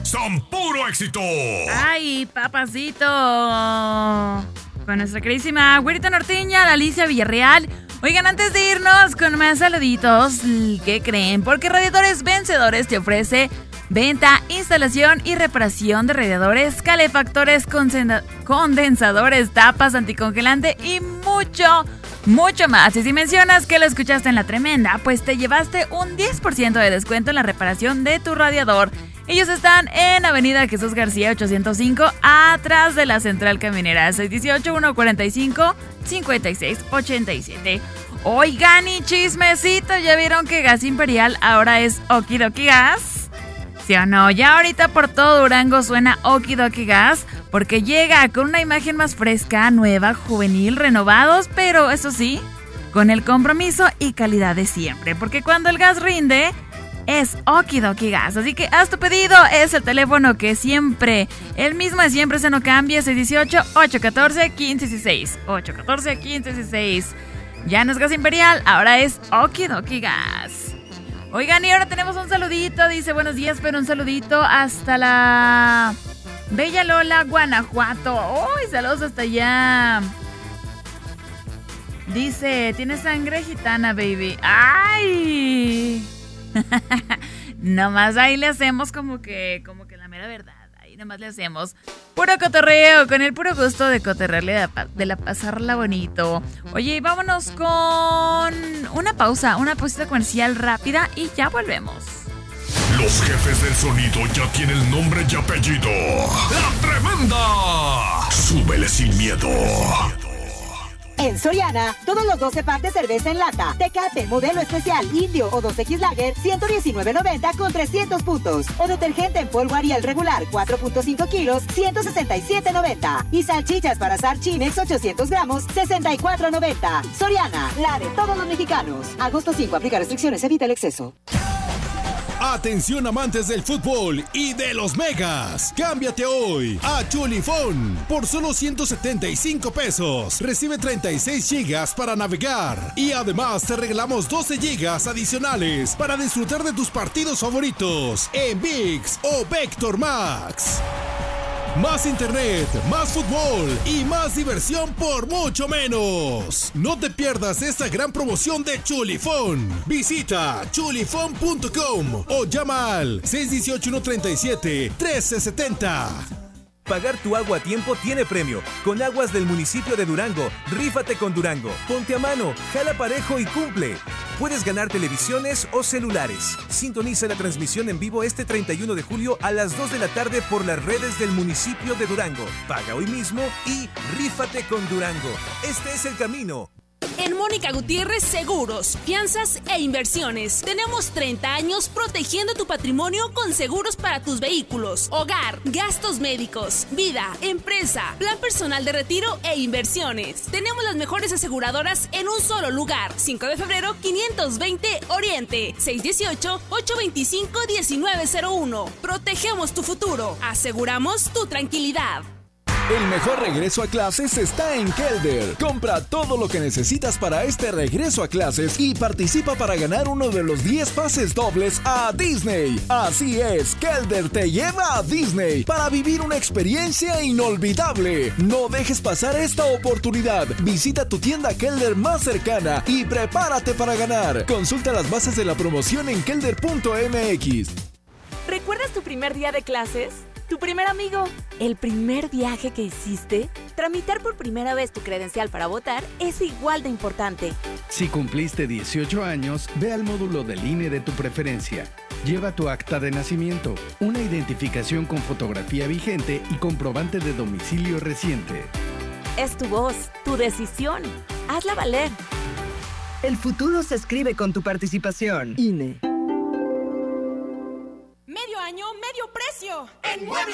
son puro éxito. ¡Ay, papacito! Con nuestra queridísima güerita norteña, la Alicia Villarreal. Oigan, antes de irnos con más saluditos, ¿qué creen? Porque Radiadores Vencedores te ofrece venta, instalación y reparación de radiadores, calefactores, condensadores, tapas, anticongelante y mucho más. Y si mencionas que lo escuchaste en La Tremenda, pues te llevaste un 10% de descuento en la reparación de tu radiador. Ellos están en Avenida Jesús García 805, atrás de la Central Caminera, 618-145-5687. Oigan, y chismecito, ¿ya vieron que Gas Imperial ahora es Okidoki Gas? ¿Sí o no? Ya ahorita por todo Durango suena Okidoki Gas, porque llega con una imagen más fresca, nueva, juvenil, renovados, pero eso sí, con el compromiso y calidad de siempre, porque cuando el gas rinde, es Okidoki Gas. Así que haz tu pedido, es el teléfono que siempre, el mismo de siempre, se no cambia, 618-814-1516, 814-1516. Ya no es Gas Imperial, ahora es Okidoki Gas. Oigan, y ahora tenemos un saludito, dice buenos días, pero un saludito hasta la Bella Lola, Guanajuato. ¡Uy, saludos hasta allá! Dice, tiene sangre gitana, baby. ¡Ay! Nomás ahí le hacemos como que la mera verdad. Ahí nomás le hacemos puro cotorreo, con el puro gusto de cotorrearle, de la pasarla bonito. Oye, y vámonos con una pausita comercial rápida y ya volvemos. Los jefes del sonido ya tienen nombre y apellido. ¡La Tremenda! ¡Súbele sin miedo! En Soriana, todos los 12 packs de cerveza en lata, Tecate, modelo especial, Indio o 2X Lager, $119.90 con 300 puntos. O detergente en polvo Ariel regular, 4.5 kilos, $167.90. Y salchichas para asar Chinex, 800 gramos, $64.90. Soriana, la de todos los mexicanos. Agosto 5, aplica restricciones, evita el exceso. Atención amantes del fútbol y de los megas. Cámbiate hoy a Chulifón por solo 175 pesos. Recibe 36 gigas para navegar y además te regalamos 12 gigas adicionales para disfrutar de tus partidos favoritos en ViX o Vector Max. Más internet, más fútbol y más diversión por mucho menos. No te pierdas esta gran promoción de Chulifón. Visita chulifón.com o llama al 618-137-1370. Pagar tu agua a tiempo tiene premio. Con Aguas del municipio de Durango, rífate con Durango. Ponte a mano, jala parejo y cumple. Puedes ganar televisiones o celulares. Sintoniza la transmisión en vivo este 31 de julio a las 2 de la tarde por las redes del municipio de Durango. Paga hoy mismo y rífate con Durango. Este es el camino. En Mónica Gutiérrez Seguros, Fianzas e Inversiones. Tenemos 30 años protegiendo tu patrimonio con seguros para tus vehículos, hogar, gastos médicos, vida, empresa, plan personal de retiro e inversiones. Tenemos las mejores aseguradoras en un solo lugar. 5 de febrero, 520 Oriente, 618-825-1901. Protegemos tu futuro. Aseguramos tu tranquilidad. El mejor regreso a clases está en Kelder. Compra todo lo que necesitas para este regreso a clases y participa para ganar uno de los 10 pases dobles a Disney. Así es, Kelder te lleva a Disney para vivir una experiencia inolvidable. No dejes pasar esta oportunidad. Visita tu tienda Kelder más cercana y prepárate para ganar. Consulta las bases de la promoción en kelder.mx. ¿Recuerdas tu primer día de clases? ¿Tu primer amigo? ¿El primer viaje que hiciste? Tramitar por primera vez tu credencial para votar es igual de importante. Si cumpliste 18 años, ve al módulo del INE de tu preferencia. Lleva tu acta de nacimiento, una identificación con fotografía vigente y comprobante de domicilio reciente. Es tu voz, tu decisión. Hazla valer. El futuro se escribe con tu participación. INE. Medio año, medio precio. En